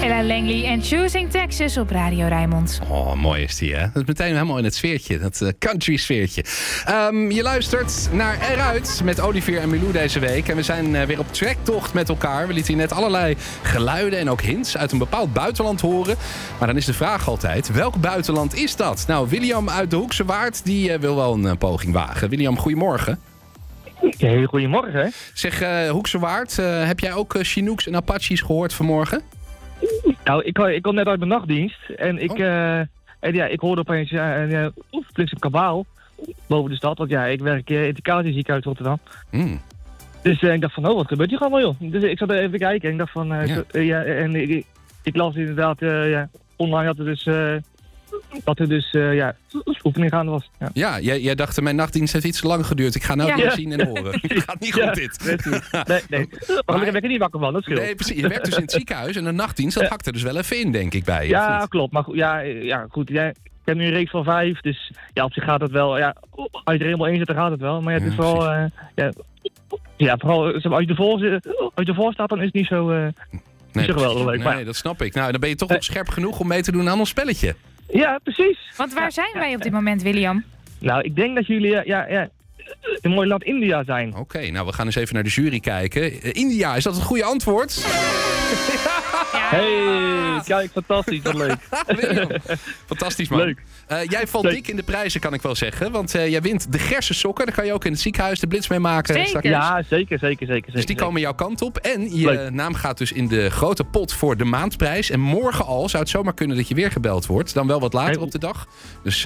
Ella Langley en Choosing Texas op Radio Rijnmond. Oh, mooi is die, hè? Dat is meteen helemaal in het sfeertje, dat country sfeertje. Je luistert naar Eruit met Olivier en Milou deze week. En we zijn weer op trektocht met elkaar. We lieten hier net allerlei geluiden en ook hints uit een bepaald buitenland horen. Maar dan is de vraag altijd, welk buitenland is dat? Nou, William uit de Hoekse Waard, die wil wel een poging wagen. William, goedemorgen. Ja, heel goedemorgen. Zeg, Hoekse Waard, heb jij ook Chinooks en Apaches gehoord vanmorgen? Nou, ik kom net uit mijn nachtdienst en ik hoorde opeens flinke kabaal boven de stad. Want ja, ik werk in het Kazenziekenhuis Rotterdam. Dus ik dacht van, wat gebeurt hier allemaal, joh? Dus ik zat er even te kijken en ik dacht van, ik las inderdaad, online dat er dus oefening gaande was. Ja, jij dacht, mijn nachtdienst heeft iets te lang geduurd. Ik ga nou weer zien en horen. Het gaat niet goed, dit. Nee. Maar ik ben er niet wakker van, dat scheelt. Nee, precies. Je werkt dus in het ziekenhuis en de nachtdienst, dat hakt er dus wel even in, denk ik, bij je. Ja, klopt. Maar goed, ik heb nu een reeks van 5, dus ja, op zich gaat het wel. Ja, als je er helemaal in zit, dan gaat het wel. Maar ja, het is vooral, vooral als je ervoor staat, dan is het niet zo... Nee, geweldig leuk. Nee, dat snap ik. Nou, dan ben je toch nog scherp genoeg om mee te doen aan ons spelletje. Ja, precies. Want waar zijn wij op dit moment, William? Nou, ik denk dat jullie een mooi land India zijn. Oké, nou we gaan eens even naar de jury kijken. India, is dat het goede antwoord? Hey, kijk, fantastisch, wat leuk. Fantastisch, man. Leuk. Jij valt dik in de prijzen, kan ik wel zeggen. Want jij wint de Gerse sokken. Daar kan je ook in het ziekenhuis de blitz mee maken. Zeker. Ja, zeker. Dus die komen jouw kant op. En je naam gaat dus in de grote pot voor de maandprijs. En morgen al zou het zomaar kunnen dat je weer gebeld wordt. Dan wel wat later op de dag. Dus